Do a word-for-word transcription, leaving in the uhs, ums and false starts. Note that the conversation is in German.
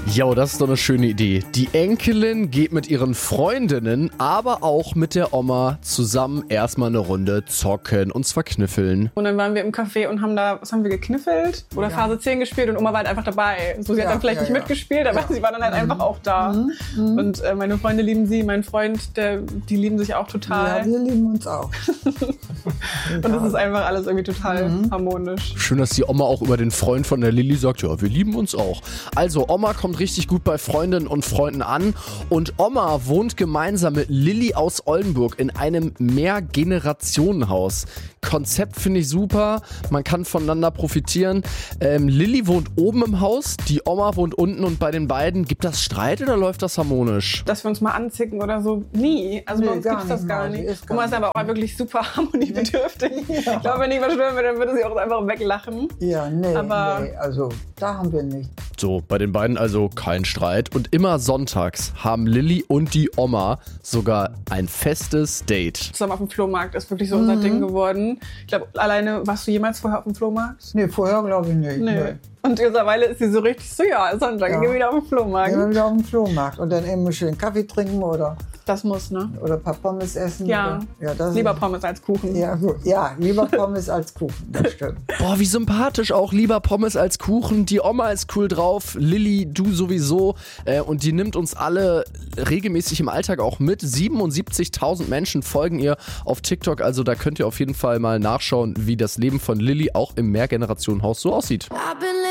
Jo, das ist doch eine schöne Idee. Die Enkelin geht mit ihren Freundinnen, aber auch mit der Oma zusammen erstmal eine Runde zocken, uns verkniffeln. Und dann waren wir im Café und haben da, was haben wir gekniffelt? Oder ja. Phase zehn gespielt und Oma war halt einfach dabei. So, sie ja, hat dann vielleicht ja, nicht ja. mitgespielt, aber ja. sie war dann halt mhm. einfach auch da. Mhm. Und äh, meine Freunde lieben sie, mein Freund, der, die lieben sich auch total. Ja, wir lieben uns auch. Und das ist einfach alles irgendwie total mhm. harmonisch. Schön, dass die Oma auch über den Freund von der Lilly sagt, ja, wir lieben uns auch. Also Oma kommt richtig gut bei Freundinnen und Freunden an und Oma wohnt gemeinsam mit Lilly aus Oldenburg in einem Mehrgenerationenhaus. Konzept finde ich super, man kann voneinander profitieren. Ähm, Lilly wohnt oben im Haus, die Oma wohnt unten und bei den beiden, gibt das Streit oder läuft das harmonisch? Dass wir uns mal anzicken oder so, nie. Also nee, bei uns gibt es das gar nicht. nicht. Oma ist aber auch wirklich super harmoniebedürftig. Ja. Ich glaube, wenn ich was stören würde, dann würde sie auch einfach weglachen. Ja, nee, aber nee, also da haben wir nicht. So, bei den beiden also kein Streit. Und immer sonntags haben Lilly und die Oma sogar ein festes Date. Zusammen auf dem Flohmarkt ist wirklich so unser mhm. Ding geworden. Ich glaube, alleine, warst du jemals vorher auf dem Flohmarkt? Nee, vorher glaube ich nicht. Nee. nee. Und mittlerweile ist sie so richtig so, ja, Sonntag, ja. gehen wir wieder auf den Flohmarkt. Gehen wir wieder auf den Flohmarkt und dann eben schön Kaffee trinken oder... Das muss, ne? Oder ein paar Pommes essen. Ja, oder, ja das lieber ist, Pommes als Kuchen. Ja, gut. Ja, lieber Pommes als Kuchen, das stimmt. Boah, wie sympathisch auch, lieber Pommes als Kuchen. Die Oma ist cool drauf, Lilly, du sowieso. Äh, und die nimmt uns alle regelmäßig im Alltag auch mit. siebenundsiebzigtausend Menschen folgen ihr auf TikTok, also da könnt ihr auf jeden Fall mal nachschauen, wie das Leben von Lilly auch im Mehrgenerationenhaus so aussieht.